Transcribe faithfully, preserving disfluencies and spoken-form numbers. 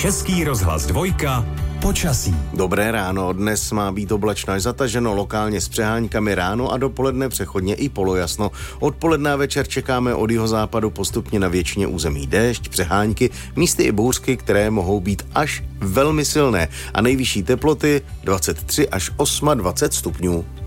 Český rozhlas dvojka. Počasí. Dobré ráno, dnes má být oblačno až zataženo, lokálně s přeháňkami ráno a dopoledne přechodně i polojasno. Odpoledne a večer čekáme od jihozápadu postupně na většině území déšť, přeháňky, místy i bouřky, které mohou být až velmi silné a nejvyšší teploty dvacet tři až dvacet osm stupňů.